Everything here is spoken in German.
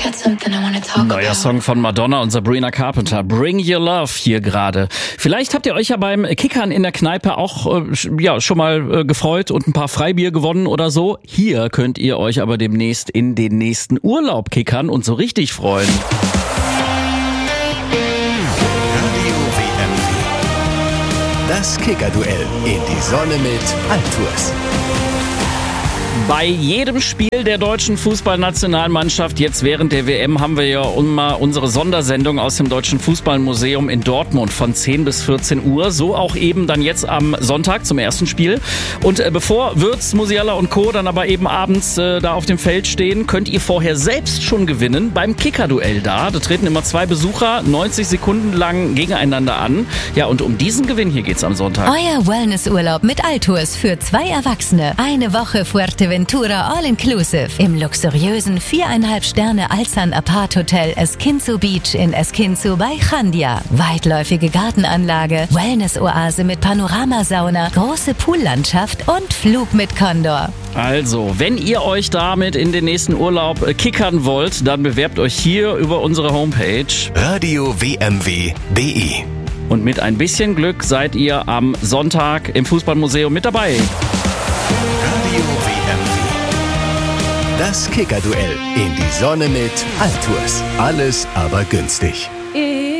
Neuer Song von Madonna und Sabrina Carpenter, Bring Your Love hier gerade. Vielleicht habt ihr euch ja beim Kickern in der Kneipe auch schon mal gefreut und ein paar Freibier gewonnen oder so. Hier könnt ihr euch aber demnächst in den nächsten Urlaub kickern und so richtig freuen. Radio WM. Das Kicker-Duell in die Sonne mit Altours. Bei jedem Spiel der deutschen Fußballnationalmannschaft jetzt während der WM haben wir ja immer unsere Sondersendung aus dem Deutschen Fußballmuseum in Dortmund von 10 bis 14 Uhr. So auch eben dann jetzt am Sonntag zum ersten Spiel. Und bevor Würz, Musiala und Co. dann aber eben abends da auf dem Feld stehen, könnt ihr vorher selbst schon gewinnen beim Kicker-Duell da. Da treten immer 2 Besucher 90 Sekunden lang gegeneinander an. Ja, und um diesen Gewinn hier geht's am Sonntag. Euer Wellnessurlaub mit Altours für 2 Erwachsene. Eine Woche Fuerteventura All-Inclusive im luxuriösen 4,5 Sterne Alsan Apart Hotel Esquinzo Beach in Esquinzo bei Chandia. Weitläufige Gartenanlage, Wellness-Oase mit Panoramasauna, große Poollandschaft und Flug mit Condor. Also, wenn ihr euch damit in den nächsten Urlaub kickern wollt, dann bewerbt euch hier über unsere Homepage radiowmw.de. Und mit ein bisschen Glück seid ihr am Sonntag im Fußballmuseum mit dabei. Radio WMW. Das Kicker-Duell in die Sonne mit Altours. Alles aber günstig.